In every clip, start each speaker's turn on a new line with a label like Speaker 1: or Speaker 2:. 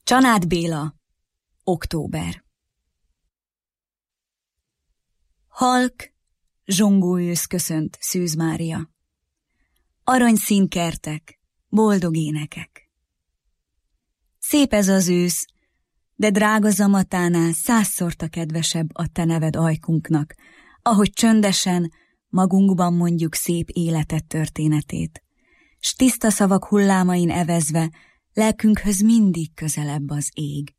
Speaker 1: Csanád Béla, október. Halk, zsongó ősz köszönt Szűz Mária. Aranyszín kertek, boldog énekek. Szép ez az ősz, de drága zamatánál 100-szorta kedvesebb a te neved ajkunknak, ahogy csöndesen magunkban mondjuk szép életed történetét, s tiszta szavak hullámain evezve lelkünkhöz mindig közelebb az ég.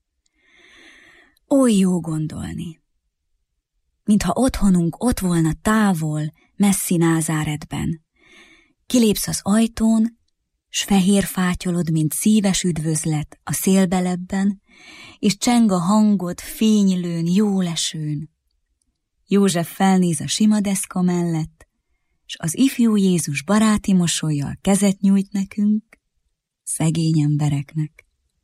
Speaker 1: Oly jó gondolni, mintha otthonunk ott volna távol, messzi Názáretben. Kilépsz az ajtón, s fehér fátyolod, mint szíves üdvözlet a szélbelebben, és cseng a hangod fénylőn, jólesőn. József felnéz a sima deszka mellett, s az ifjú Jézus baráti mosollyal kezet nyújt nekünk, szegény embereknek.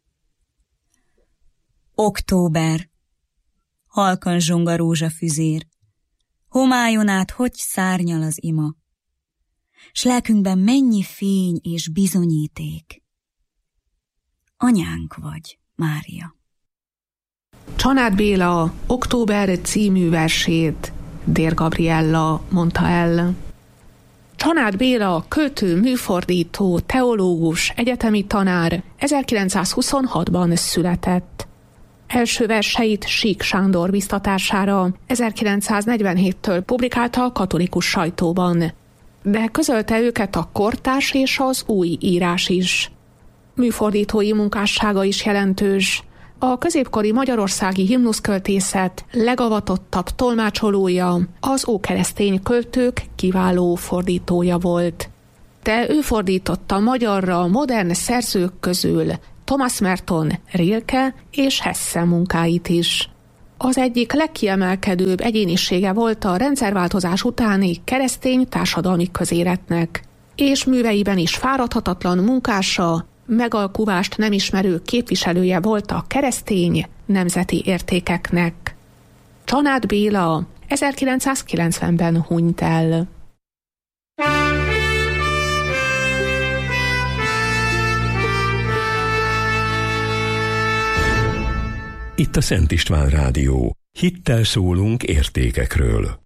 Speaker 1: Október, halkan zsong a rózsafüzér, homályon át hogy szárnyal az ima, s lelkünkben mennyi fény és bizonyíték. Anyánk vagy, Mária.
Speaker 2: Csanád Béla Október című versét Dér Gabriella mondta el. Csanád Béla költő, műfordító, teológus, egyetemi tanár 1926-ban született. Első verseit Sík Sándor biztatására 1947-től publikálta a katolikus sajtóban, de közölte őket a kortárs és az új írás is. Műfordítói munkássága is jelentős. A középkori magyarországi himnuszköltészet legavatottabb tolmácsolója, az ókeresztény költők kiváló fordítója volt. De ő fordította magyarra modern szerzők közül Thomas Merton, Rilke és Hesse munkáit is. Az egyik legkiemelkedőbb egyénisége volt a rendszerváltozás utáni keresztény társadalmi közéletnek, és műveiben is fáradhatatlan munkása, megalkuvást nem ismerő képviselője volt a keresztény nemzeti értékeknek. Csanád Béla 1990-ben hunyt el.
Speaker 3: Itt a Szent István Rádió. Hittel szólunk értékekről.